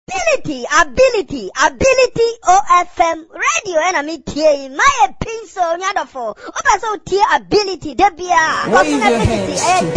Ability, OFM radio and I'm here. My pencil, nyadofo. Opa so ability, debia. Wave your hands